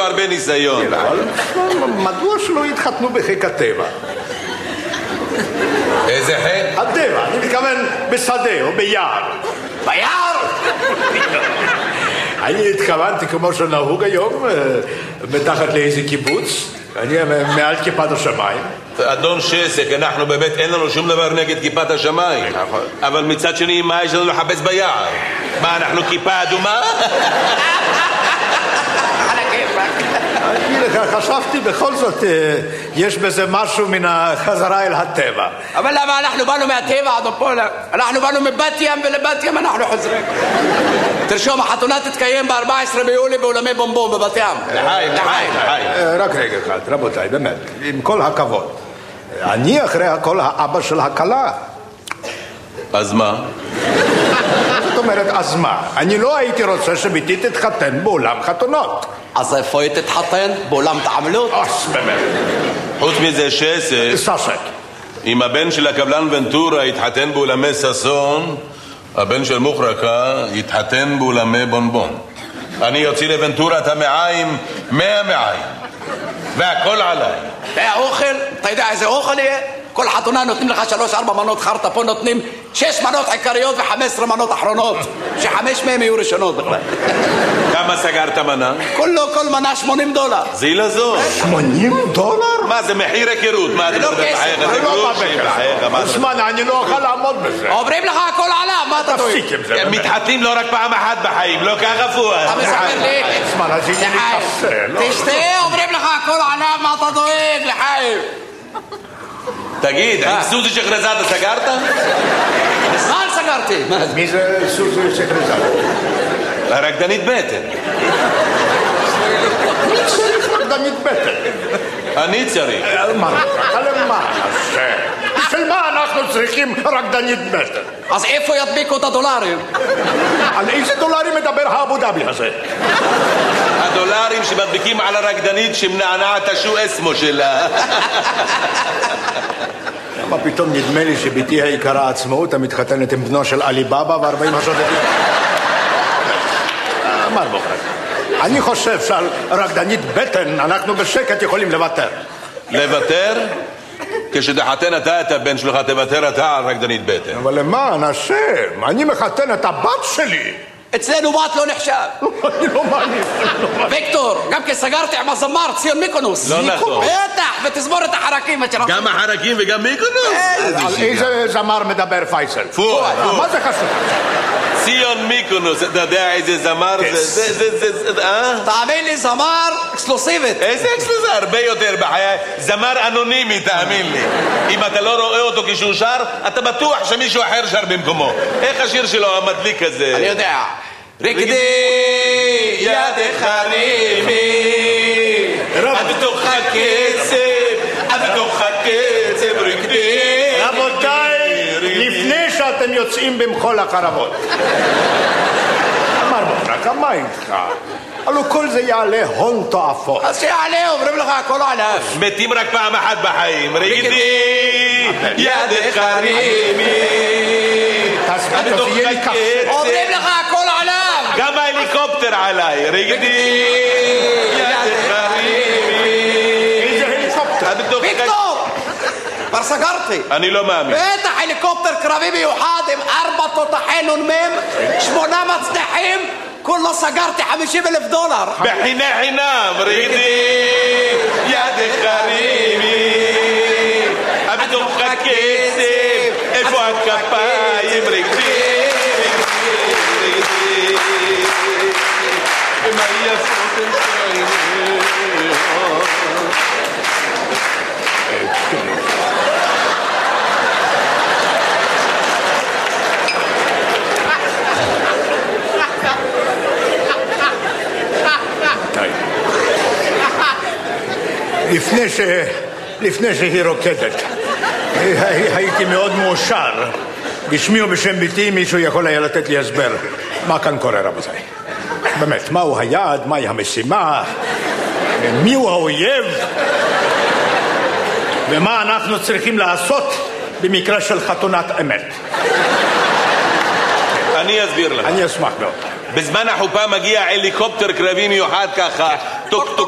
הרבה ניסיון. אבל מדוע שלא יתחתנו בחיק הטבע? איזה חיק? הטבע, אני מתכוון בשדה או ביער. ביער? אני התכוונתי כמו שנהוג היום, מתחת לאיזה קיבוץ, אני מעל כיפת השמיים. אדון שסק, אנחנו באמת אין לנו שום דבר נגד כיפת השמיים, אבל מצד שני, מה יש לנו לחפש ביער? מה, אנחנו כיפה אדומה? אני לך, חשבתי בכל זאת יש בזה משהו מן החזרה אל הטבע. אבל למה אנחנו באנו מהטבע, אדון פולק? אנחנו באנו מבת ים ולבת ים אנחנו חוזרים. תרשום, החתונה תתקיים ב-14 ביולי באולמי בומבום בבת ים. לחיים. רק רגע אחד, רבותיי, באמת, עם כל הכבוד. אני אחרי הכל האבא של הכלה. אז מה? זאת אומרת, אז מה? אני לא הייתי רוצה שביתי תתחתן באולם חתונות. אז איפה היא תתחתן? באולם תעמלות? באמת. חוץ מזה שסק, ססק. אם הבן של הקבלן ונטורה יתחתן באולמי ססון, הבן של מוחרקה יתחתן באולמי בונבון. אני יוציא לוונטורה את המעיים 100 מעיים, והכל עליי. והאוכל, אתה יודע איזה אוכל יהיה? כל חתונה נותנים לך 3-4 מנות חרטה, פה נותנים 6 מנות עיקריות ו15 מנות אחרונות, ש5 מהם יהיו ראשונות בכלל. כמה סגרת מנה? כל מנה $80. זילה זו. $80? מה זה מחיר היכרות? מה זה לא כסף. זה לא בבקר. זמן, אני לא אוכל לעמוד בזה. אומרים לך הכל עליו, מה אתה טועה? תפסיק עם זה. מתחתנים לא רק פעם אחת בחיים, לא ככה פואד. אתה מספר לי? זמן, אז הנה לי קפה. תשתה, אומרים לך הכל עליו, מה אתה דואג, לחיים? תגיד, עם סוזי שחרזדה סגרת? מזמן סגרתי. מי זה סוזי שחרזדה? הרקדנית בטן. מי צריך רקדנית בטן? אני צריך. מה? למה? בשביל מה אנחנו צריכים רקדנית בטן? אז איפה ידביקו את הדולרים? על איזה דולרים מדבר האבו דאבי הזה? הדולרים שמדביקים על הרקדנית שמנענעת השו אסמו שלה. למה פתאום נדמה לי שביתי היקרה עצמאות המתחתנת עם בנו של עלי בבא ו40 השודדים? מה בוחר? אני חושב שעל רקדנית בטן אנחנו בשקט יכולים לוותר. לוותר? כשתחתן אתה את הבן שלך תוותר אתה על רקדנית בטן. אבל למען השם, אני מחתן את הבת שלי. אצלנו בת לא נחשב. אני לא מאמין. ויקטור, גם כסגרתי עם הזמר ציון מיקונוס. לא נכון. בטח, ותזמורת החרקים. גם החרקים וגם מיקונוס? על איזה זמר מדבר פייסל? פואד. מה זה חשוב? ציון מיקונוס, אתה יודע איזה זמר זה? תאמין לי, זמר אקסקלוסיבית. איזה אקסקלוסיבית? הרבה יותר בחיי. זמר אנונימי, תאמין לי. אם אתה לא רואה אותו כשהוא שר, אתה בטוח שמישהו אחר שר במקומו. איך השיר שלו המדליק הזה? אני יודע. רקדי ידך רימי בתוך הקצב רקדי. רבותיי, לפני שאתם יוצאים במחול החרבות, אמר מוחרק, מה איתך? הלוא כל זה יעלה הון תועפות. אז שיעלה, אומרים לך הכל עליו. מתים רק פעם אחת בחיים. רקדי ידך רימי בתוך הקצב. אומרים לך הכל עליו. גם ההליקופטר עליי. רקדי ידך רימי. איזה הליקופטר? ויקטור, כבר סגרתי. אני לא מאמין. בטח הליקופטר קרבי מיוחד עם 4 תותחי נ"מ, 8 מצנחים, כולו סגרתי $50,000. בחינה חינם. רקדי ידך רימי בתוך הקצב. איפה הכפיים? רקדי מה יפות לפני שהיא רוקדת הייתי מאוד מאושר. בשמי ובשם ביתי מישהו יכול היה לתת לי הסבר מה כאן קורה, רבותיי. באמת, מהו היעד, מהי המשימה, מיהו האויב, ומה אנחנו צריכים לעשות במקרה של חתונת אמת. אני אסביר לך. אני אשמח מאוד. בזמן החופה מגיע הליקופטר קרבי מיוחד ככה, טוק טוק